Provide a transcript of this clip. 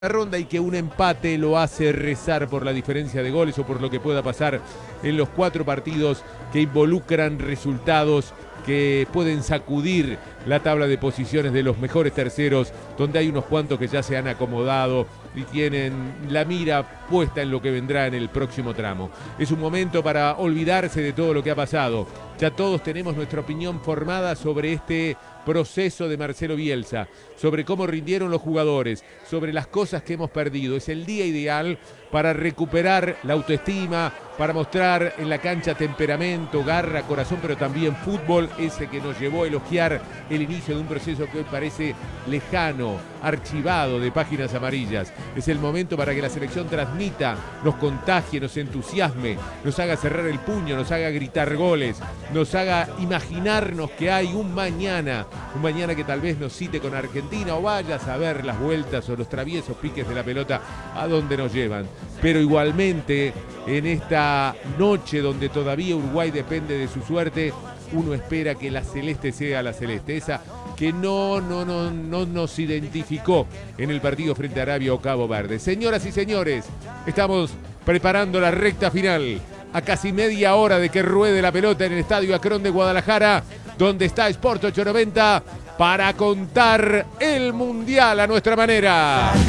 ronda y que un empate lo hace rezar por la diferencia de goles o por lo que pueda pasar en los 4 partidos que involucran resultados que pueden sacudir la tabla de posiciones de los mejores terceros, donde hay unos cuantos que ya se han acomodado y tienen la mira puesta en lo que vendrá en el próximo tramo. Es un momento para olvidarse de todo lo que ha pasado. Ya todos tenemos nuestra opinión formada sobre este proceso de Marcelo Bielsa, sobre cómo rindieron los jugadores, sobre las cosas que hemos perdido. Es el día ideal para recuperar la autoestima, para mostrar en la cancha temperamento, garra, corazón, pero también fútbol, ese que nos llevó a elogiar el inicio de un proceso que hoy parece lejano, archivado de páginas amarillas. Es el momento para que la selección transmita, nos contagie, nos entusiasme, nos haga cerrar el puño, nos haga gritar goles, nos haga imaginarnos que hay un mañana que tal vez nos cite con Argentina o vaya a saber las vueltas o los traviesos piques de la pelota a dónde nos llevan. Pero igualmente, en esta noche donde todavía Uruguay depende de su suerte, uno espera que la celeste sea la celeste, esa que no nos identificó en el partido frente a Arabia o Cabo Verde. Señoras y señores, estamos preparando la recta final, a casi media hora de que ruede la pelota en el Estadio Akron de Guadalajara, donde está Sport 890 para contar el Mundial a nuestra manera.